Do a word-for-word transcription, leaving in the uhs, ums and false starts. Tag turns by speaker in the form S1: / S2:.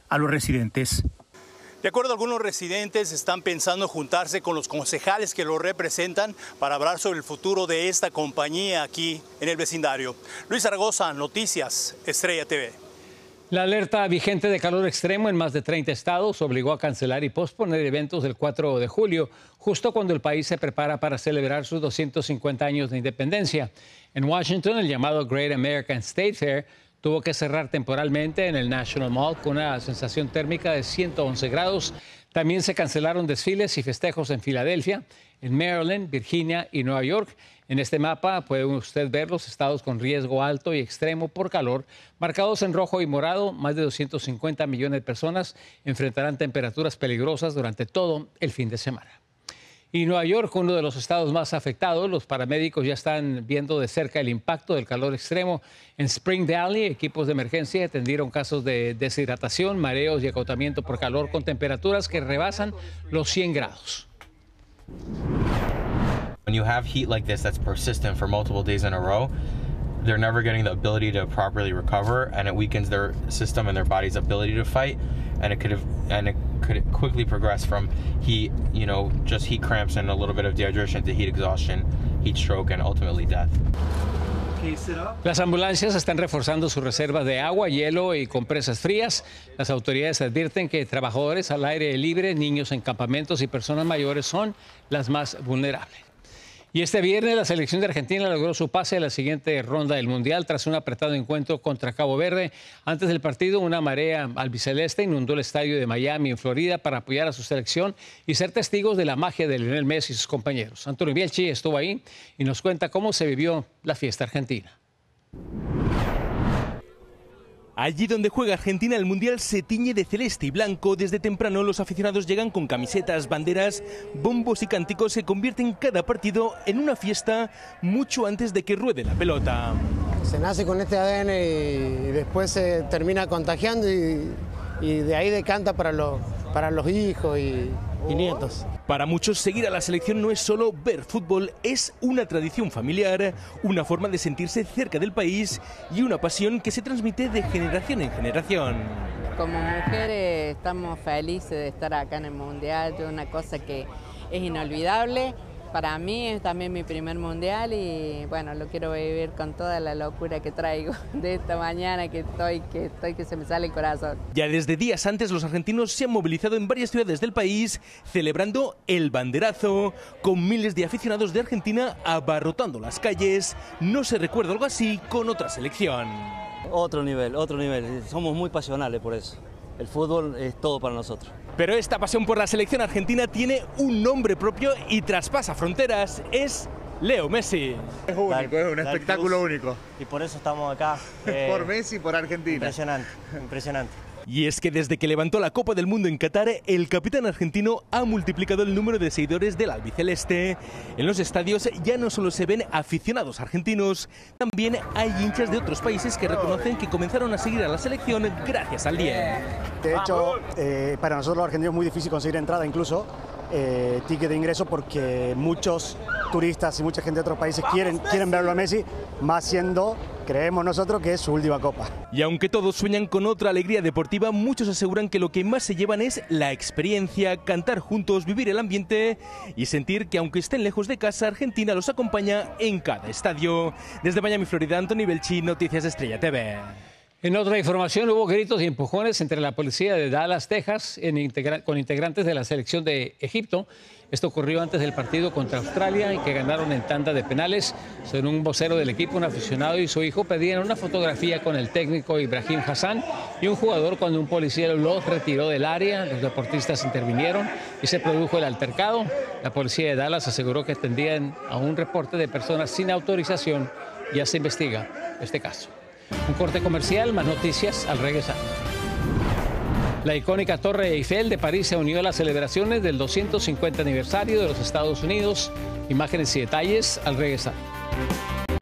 S1: a los residentes.
S2: De acuerdo a algunos residentes, están pensando juntarse con los concejales que lo representan para hablar sobre el futuro de esta compañía aquí en el vecindario. Luis Zaragoza, Noticias Estrella T V.
S3: La alerta vigente de calor extremo en más de treinta estados obligó a cancelar y posponer eventos del cuatro de julio, justo cuando el país se prepara para celebrar sus doscientos cincuenta años de independencia. En Washington, el llamado Great American State Fair tuvo que cerrar temporalmente en el National Mall con una sensación térmica de ciento once grados. También se cancelaron desfiles y festejos en Filadelfia, en Maryland, Virginia y Nueva York. En este mapa puede usted ver los estados con riesgo alto y extremo por calor, marcados en rojo y morado. Más de doscientos cincuenta millones de personas enfrentarán temperaturas peligrosas durante todo el fin de semana. Y Nueva York, uno de los estados más afectados, los paramédicos ya están viendo de cerca el impacto del calor extremo. En Spring Valley, equipos de emergencia atendieron casos de deshidratación, mareos y agotamiento por calor con temperaturas que rebasan los cien grados.
S4: When you have heat like this that's persistent for multiple days in a row, they're never getting the ability to properly recover, and it weakens their system and their body's ability to fight, and it could have and it could quickly progress from heat, you know, just heat cramps and a little bit of dehydration to heat exhaustion, heat stroke, and ultimately death.
S3: Las ambulancias están reforzando sus reservas de agua, hielo y compresas frías. Las autoridades advierten que trabajadores al aire libre, niños en campamentos y personas mayores son las más vulnerables. Y este viernes la selección de Argentina logró su pase a la siguiente ronda del Mundial tras un apretado encuentro contra Cabo Verde. Antes del partido, una marea albiceleste inundó el estadio de Miami, en Florida, para apoyar a su selección y ser testigos de la magia de Lionel Messi y sus compañeros. Antonio Bielchi estuvo ahí y nos cuenta cómo se vivió la fiesta argentina.
S5: Allí donde juega Argentina, el Mundial se tiñe de celeste y blanco. Desde temprano los aficionados llegan con camisetas, banderas, bombos y cánticos que convierten cada partido en una fiesta mucho antes de que ruede la pelota.
S6: Se nace con este A D N y después se termina contagiando y, y de ahí decanta para los, para los hijos y, y nietos.
S5: Para muchos, seguir a la selección no es solo ver fútbol, es una tradición familiar, una forma de sentirse cerca del país y una pasión que se transmite de generación en generación.
S7: Como mujeres estamos felices de estar acá en el Mundial, es una cosa que es inolvidable. Para mí es también mi primer Mundial y bueno, lo quiero vivir con toda la locura que traigo de esta mañana que estoy, que estoy, que se me sale el corazón.
S5: Ya desde días antes los argentinos se han movilizado en varias ciudades del país celebrando el banderazo, con miles de aficionados de Argentina abarrotando las calles. No se recuerda algo así con otra selección.
S8: Otro nivel, otro nivel. Somos muy pasionales por eso. El fútbol es todo para nosotros.
S5: Pero esta pasión por la selección argentina tiene un nombre propio y traspasa fronteras. Es Leo Messi.
S9: Es único, es un espectáculo único.
S8: Y por eso estamos acá. Eh,
S9: por Messi y por Argentina.
S8: Impresionante, impresionante.
S5: Y es que desde que levantó la Copa del Mundo en Qatar, el capitán argentino ha multiplicado el número de seguidores del albiceleste. En los estadios ya no solo se ven aficionados argentinos, también hay hinchas de otros países que reconocen que comenzaron a seguir a la selección gracias al diez.
S10: De hecho, eh, para nosotros los argentinos es muy difícil conseguir entrada, incluso eh, ticket de ingreso, porque muchos turistas y mucha gente de otros países quieren, quieren verlo a Messi, más siendo, creemos nosotros, que es su última copa.
S5: Y aunque todos sueñan con otra alegría deportiva, muchos aseguran que lo que más se llevan es la experiencia, cantar juntos, vivir el ambiente y sentir que aunque estén lejos de casa, Argentina los acompaña en cada estadio. Desde Miami, Florida, Antonio Bielchi, Noticias Estrella T V.
S3: En otra información, hubo gritos y empujones entre la policía de Dallas, Texas, en integra con integrantes de la selección de Egipto. Esto ocurrió antes del partido contra Australia y que ganaron en tanda de penales. Según un vocero del equipo, un aficionado y su hijo pedían una fotografía con el técnico Ibrahim Hassan y un jugador cuando un policía los retiró del área. Los deportistas intervinieron y se produjo el altercado. La policía de Dallas aseguró que atendían a un reporte de personas sin autorización. Ya se investiga este caso. Un corte comercial, más noticias al regresar. La icónica Torre Eiffel de París se unió a las celebraciones del doscientos cincuenta aniversario de los Estados Unidos. Imágenes y detalles al regresar.